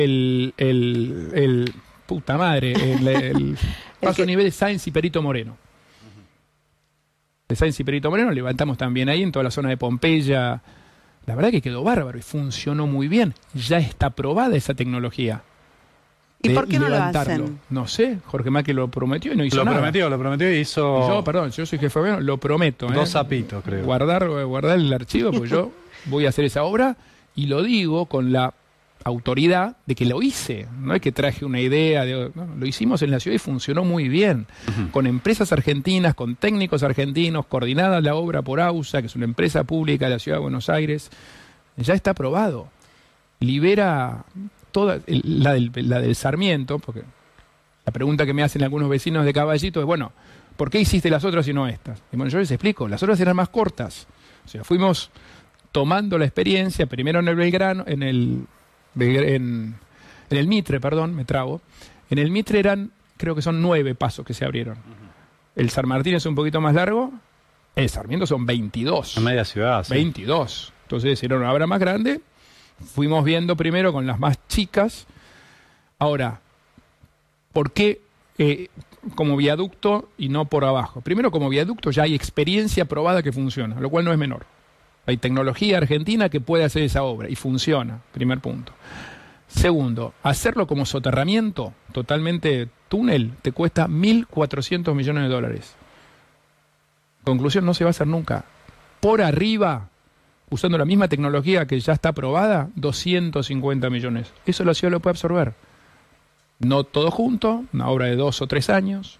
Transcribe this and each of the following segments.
puta madre, el paso a nivel de Sáenz y Perito Moreno. De Sáenz y Perito Moreno levantamos también ahí en toda la zona de Pompeya. La verdad que quedó bárbaro y funcionó muy bien. Ya está probada esa tecnología. ¿Y por qué no lo hacen? No sé, Jorge Macri lo prometió y no hizo nada. Lo prometió y hizo... Yo, perdón, yo soy jefe de gobierno, lo prometo. 2 zapitos, creo. Guardar el archivo, porque yo voy a hacer esa obra y lo digo con la autoridad de que lo hice. No es que traje una idea, no, lo hicimos en la ciudad y funcionó muy bien. Con empresas argentinas, con técnicos argentinos, coordinada la obra por AUSA, que es una empresa pública de la Ciudad de Buenos Aires. Ya está aprobado. Libera toda la del Sarmiento, porque la pregunta que me hacen algunos vecinos de Caballito es, bueno, ¿por qué hiciste las otras y no estas? Y bueno, yo les explico, las otras eran más cortas. O sea, fuimos tomando la experiencia, primero en el Belgrano, en el Mitre, perdón, me trabo. En el Mitre eran, creo que son 9 pasos que se abrieron. El San Martín es un poquito más largo, el Sarmiento son 22. En media ciudad, sí. 22. Entonces era una obra más grande. Fuimos viendo primero con las más chicas. Ahora, ¿por qué como viaducto y no por abajo? Primero, como viaducto ya hay experiencia probada que funciona, lo cual no es menor. Hay tecnología argentina que puede hacer esa obra y funciona, primer punto. Segundo, hacerlo como soterramiento, totalmente túnel, te cuesta $1.400 millones. Conclusión, no se va a hacer nunca. Por arriba, usando la misma tecnología que ya está aprobada, 250 millones. Eso la ciudad lo puede absorber. No todo junto, una obra de 2 o 3 años.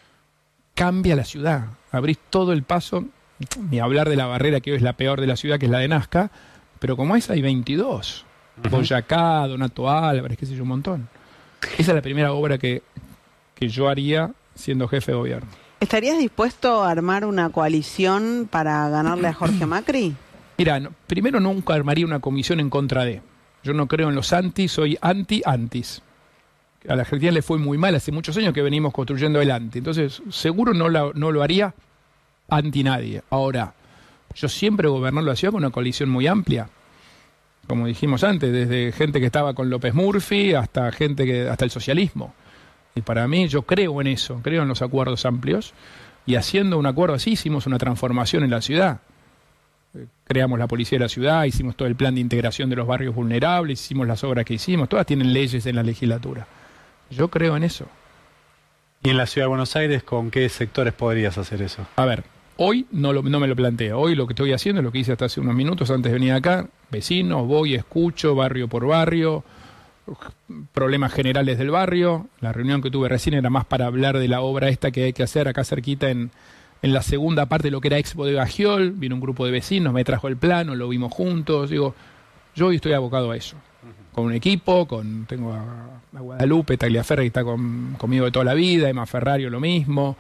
Cambia la ciudad. Abrís todo el paso, ni hablar de la barrera que hoy es la peor de la ciudad, que es la de Nazca, pero como esa hay 22. Boyacá, Donato Álvarez, qué sé yo, un montón. Esa es la primera obra que yo haría siendo jefe de gobierno. ¿Estarías dispuesto a armar una coalición para ganarle a Jorge Macri? Mira, primero nunca armaría una comisión en contra de. Yo no creo en los antis, soy anti-antis. A la Argentina le fue muy mal, hace muchos años que venimos construyendo el anti. Entonces, seguro no lo haría anti nadie. Ahora, yo siempre goberné la ciudad con una coalición muy amplia. Como dijimos antes, desde gente que estaba con López Murphy hasta hasta el socialismo. Y para mí, yo creo en eso, creo en los acuerdos amplios. Y haciendo un acuerdo así, hicimos una transformación en la ciudad. Creamos la policía de la ciudad, hicimos todo el plan de integración de los barrios vulnerables, hicimos las obras que hicimos, todas tienen leyes en la legislatura. Yo creo en eso. ¿Y en la Ciudad de Buenos Aires con qué sectores podrías hacer eso? A ver, hoy no me lo planteo. Hoy lo que estoy haciendo es lo que hice hasta hace unos minutos antes de venir acá. Vecinos, voy, escucho, barrio por barrio, problemas generales del barrio. La reunión que tuve recién era más para hablar de la obra esta que hay que hacer acá cerquita en la segunda parte de lo que era Ex Bodega Giol. Vino un grupo de vecinos, me trajo el plano, lo vimos juntos. Digo, yo hoy estoy abocado a eso. Con un equipo, tengo a Guadalupe Tagliaferri, que está conmigo de toda la vida, Emma Ferrario lo mismo.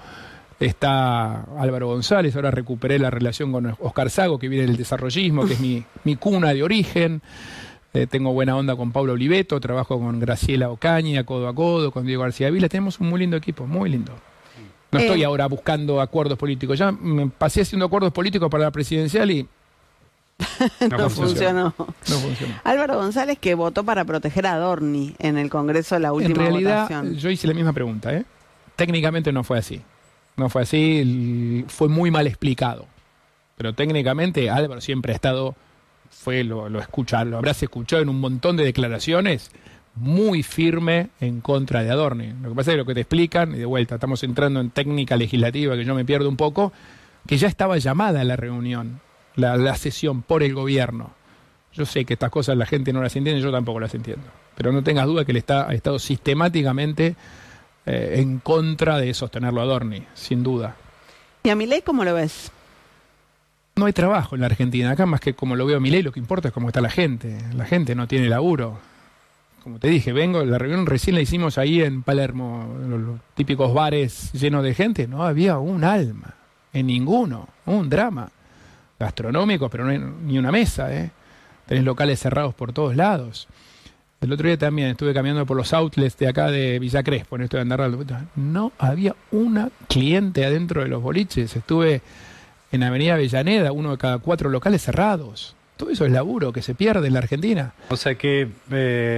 Está Álvaro González, ahora recuperé la relación con Oscar Sago, que viene del desarrollismo, que es mi cuna de origen. Tengo buena onda con Pablo Oliveto, trabajo con Graciela Ocaña, codo a codo, con Diego García Vila. Tenemos un muy lindo equipo, muy lindo. No estoy ahora buscando acuerdos políticos. Ya me pasé haciendo acuerdos políticos para la presidencial y no funcionó. No funcionó. Álvaro González, que votó para proteger a Adorni en el Congreso de la última votación. En realidad, yo hice la misma pregunta. Técnicamente no fue así. No fue así, fue muy mal explicado. Pero técnicamente Álvaro siempre ha estado, lo habrás escuchado en un montón de declaraciones, muy firme en contra de Adorni. Lo que pasa es que lo que te explican, y de vuelta, estamos entrando en técnica legislativa, que yo me pierdo un poco, que ya estaba llamada la reunión, la sesión por el gobierno. Yo sé que estas cosas la gente no las entiende, yo tampoco las entiendo. Pero no tengas duda que él ha estado sistemáticamente en contra de sostenerlo a Adorni, sin duda. ¿Y a Milei cómo lo ves? No hay trabajo en la Argentina. Acá más que como lo veo a Milei, lo que importa es cómo está la gente. La gente no tiene laburo. Como te dije, la reunión recién la hicimos ahí en Palermo, los típicos bares llenos de gente. No había un alma, en ninguno, un drama. Gastronómico, pero no hay ni una mesa, Tenés locales cerrados por todos lados. El otro día también estuve caminando por los outlets de acá de Villa Crespo, en esto de andar. No había una cliente adentro de los boliches. Estuve en Avenida Avellaneda, uno de cada 4 locales cerrados. Todo eso es laburo que se pierde en la Argentina. O sea que